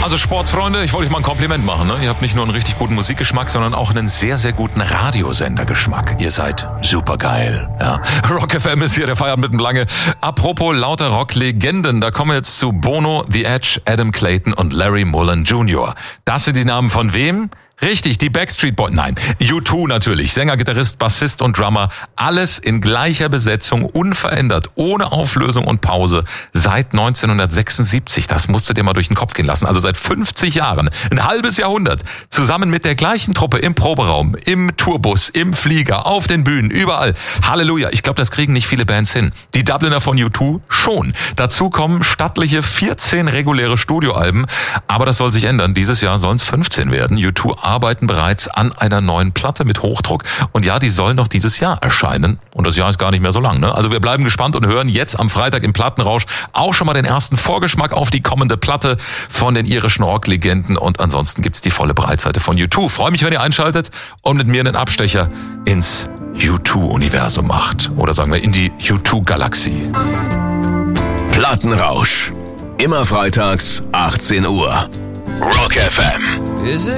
Also Sportsfreunde, ich wollte euch mal ein Kompliment machen. Ne? Ihr habt nicht nur einen richtig guten Musikgeschmack, sondern auch einen sehr, sehr guten Radiosendergeschmack. Ihr seid supergeil. Ja. Rock FM ist hier, der Feierabend mitten Lange. Apropos lauter Rocklegenden, da kommen wir jetzt zu Bono, The Edge, Adam Clayton und Larry Mullen Jr. Das sind die Namen von wem? Richtig, die Backstreet Boys. Nein, U2 natürlich. Sänger, Gitarrist, Bassist und Drummer. Alles in gleicher Besetzung, unverändert, ohne Auflösung und Pause. Seit 1976. Das musst du dir mal durch den Kopf gehen lassen. Also seit 50 Jahren. Ein halbes Jahrhundert. Zusammen mit der gleichen Truppe im Proberaum, im Tourbus, im Flieger, auf den Bühnen, überall. Halleluja. Ich glaube, das kriegen nicht viele Bands hin. Die Dubliner von U2 schon. Dazu kommen stattliche 14 reguläre Studioalben. Aber das soll sich ändern. Dieses Jahr sollen es 15 werden. U2 arbeiten bereits an einer neuen Platte mit Hochdruck. Und ja, die soll noch dieses Jahr erscheinen. Und das Jahr ist gar nicht mehr so lang, ne? Also wir bleiben gespannt und hören jetzt am Freitag im Plattenrausch auch schon mal den ersten Vorgeschmack auf die kommende Platte von den irischen Rocklegenden. Und ansonsten gibt's die volle Breitseite von U2. Freue mich, wenn ihr einschaltet und mit mir einen Abstecher ins U2-Universum macht. Oder sagen wir in die U2-Galaxie. Plattenrausch. Immer freitags, 18 Uhr. Rock FM.